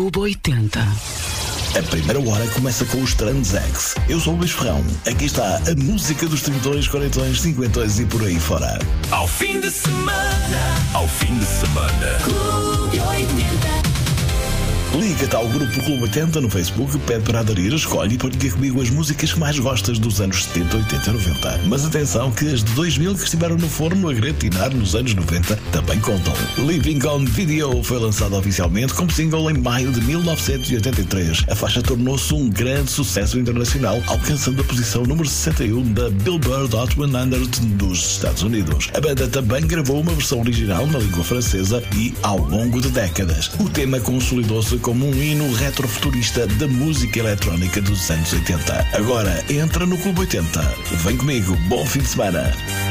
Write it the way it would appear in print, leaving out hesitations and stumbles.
Clube 80. A primeira hora começa com os Transex. Eu sou o Luís Ferrão. Aqui está a música dos 30, 40, 50 e por aí fora. Ao fim de semana. Clube 80. Liga-te ao grupo Clube 80 no Facebook, pede para aderir, escolhe e partilha comigo as músicas que mais gostas dos anos 70, 80 e 90. Mas atenção que as de 2000 que estiveram no forno a gratinar nos anos 90 também contam. Living on Video foi lançado oficialmente como single em maio de 1983. A faixa tornou-se um grande sucesso internacional, alcançando a posição número 61 da Billboard Hot 100 dos Estados Unidos. A banda também gravou uma versão original na língua francesa e, ao longo de décadas, o tema consolidou-se como um hino retrofuturista da música eletrónica dos anos 80. Agora entra no Clube 80. Vem comigo, bom fim de semana.